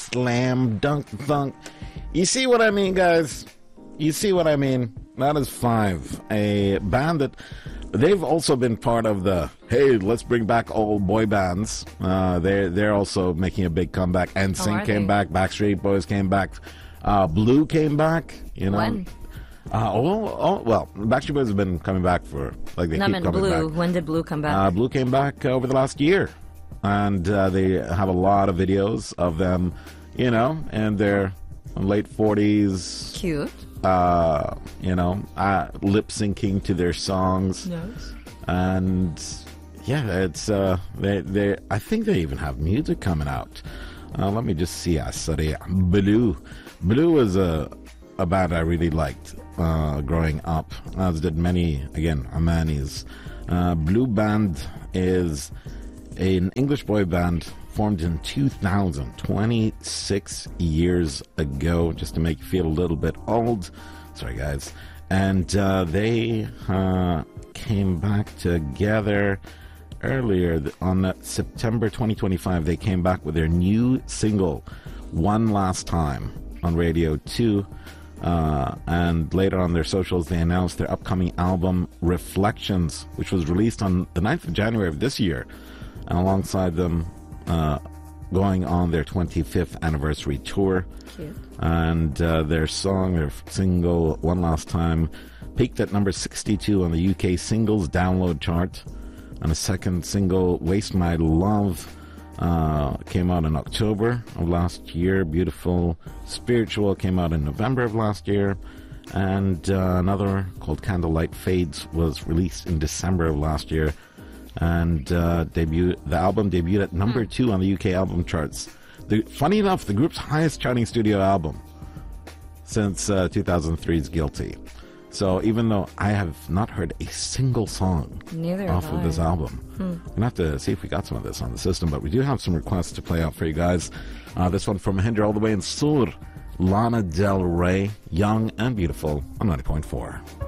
slam dunk thunk. You see what I mean, guys? You see what I mean? That is Five, a band that they've also been part of the, hey, let's bring back old boy bands. They're also making a big comeback. NSYNC came back, Backstreet Boys came back, Blue came back, you know. When? Well, Backstreet Boys have been coming back for, like, they keep coming Blue. back. When did Blue come back? Blue came back over the last year. And they have a lot of videos of them, you know, in their late 40s. Cute. You know, lip syncing to their songs. Nice. And yeah, it's they I think they even have music coming out. Let me just see. Blue was a band I really liked growing up, as did many, again, Amanis. Blue Band is an English boy band formed in 2000, 26 years ago, just to make you feel a little bit old. Sorry, guys. And they came back together earlier on September 2025. They came back with their new single, One Last Time, on Radio 2. And later on their socials, they announced their upcoming album, Reflections, which was released on the 9th of January of this year. And alongside them, going on their 25th anniversary tour. Cute. And their single, One Last Time, peaked at number 62 on the UK singles download chart. And a second single, Waste My Love, came out in October of last year. Beautiful Spiritual came out in November of last year. And another called Candlelight Fades was released in December of last year. And the album debuted at number 2 on the UK album charts. Funny enough, the group's highest charting studio album since 2003's Guilty. So even though I have not heard a single song off of this album, I'm going to have to see if we got some of this on the system, but we do have some requests to play out for you guys. This one from Hinder all the way in Sur, Lana Del Rey, Young and Beautiful on 90.4.